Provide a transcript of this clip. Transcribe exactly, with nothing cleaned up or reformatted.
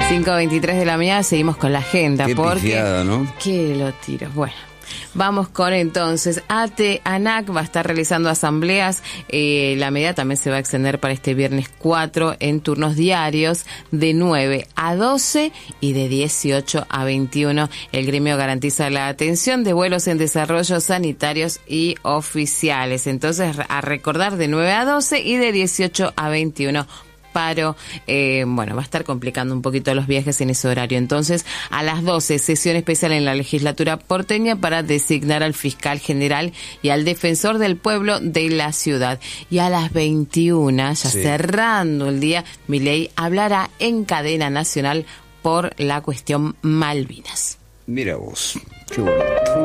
cinco veintitrés de la mañana, seguimos con la agenda. Qué porque pifiada, ¿no? Que lo tiro. Bueno, vamos con entonces, A T E ANAC va a estar realizando asambleas. Eh, la medida también se va a extender para este viernes cuatro en turnos diarios de nueve a doce y de dieciocho a veintiuno. El gremio garantiza la atención de vuelos en desarrollo sanitarios y oficiales. Entonces, a recordar, de nueve a doce y de dieciocho a veintiuno. Paro, eh, bueno, va a estar complicando un poquito los viajes en ese horario. Entonces, a las doce, sesión especial en la legislatura porteña para designar al fiscal general y al defensor del pueblo de la ciudad. Y a las veintiuna, ya sí, cerrando el día, Milei hablará en cadena nacional por la cuestión Malvinas. Mira vos, qué bueno.